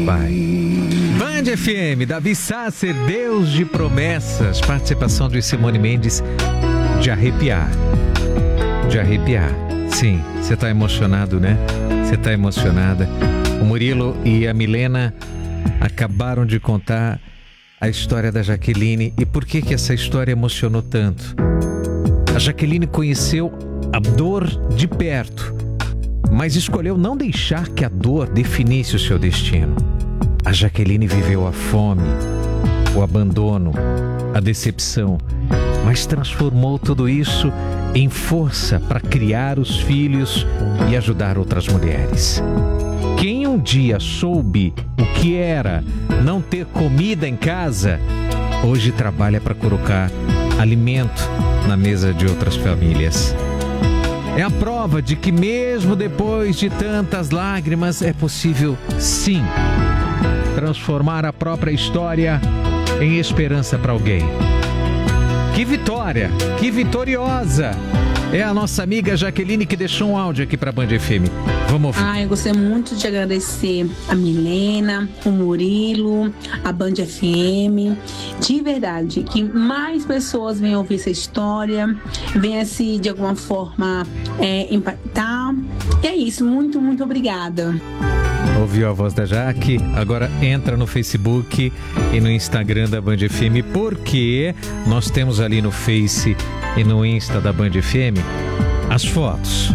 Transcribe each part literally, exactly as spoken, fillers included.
Vai. Band F M, Davi Sasser, Deus de promessas. Participação de Simone Mendes, de arrepiar. De arrepiar. Sim, você tá emocionado, né? Você tá emocionada. O Murilo e a Milena acabaram de contar a história da Jaqueline. E por que que essa história emocionou tanto? A Jaqueline conheceu a dor de perto, mas escolheu não deixar que a dor definisse o seu destino. A Jaqueline viveu a fome, o abandono, a decepção, mas transformou tudo isso em força para criar os filhos e ajudar outras mulheres. Quem um dia soube o que era não ter comida em casa, hoje trabalha para colocar alimento na mesa de outras famílias. É a prova de que mesmo depois de tantas lágrimas é possível, sim, transformar a própria história em esperança para alguém. Que vitória, que vitoriosa é a nossa amiga Jaqueline, que deixou um áudio aqui para a Band F M. Vamos ouvir. Ah, eu gostaria muito de agradecer a Milena, o Murilo, a Band F M. De verdade, que mais pessoas venham ouvir essa história, venham se de alguma forma é, impactar. E é isso, muito, muito obrigada. Ouviu a voz da Jaque? Agora entra no Facebook e no Instagram da Band F M, porque nós temos ali no Face e no Insta da Band F M as fotos.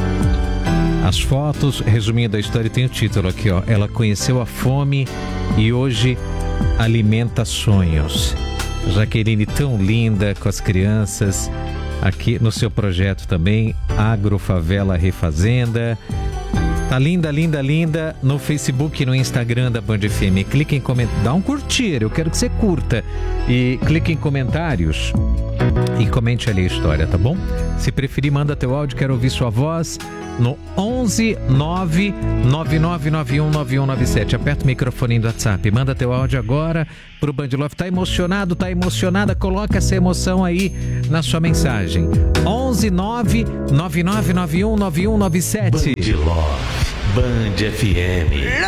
As fotos, resumindo a história, tem o título aqui, ó. Ela conheceu a fome e hoje alimenta sonhos. Jaqueline tão linda com as crianças, aqui no seu projeto também, Agrofavela Refazenda. Tá linda, linda, linda no Facebook e no Instagram da Band F M. Clique em comentários, dá um curtir, eu quero que você curta. E clique em comentários e comente ali a história, tá bom? Se preferir, manda teu áudio, quero ouvir sua voz no onze nove nove nove nove um nove um nove sete. Aperta o microfone do WhatsApp, manda teu áudio agora pro Band Love. Tá emocionado, tá emocionada? Coloca essa emoção aí na sua mensagem. onze nove nove nove nove um nove um nove sete. Band Love, Band F M.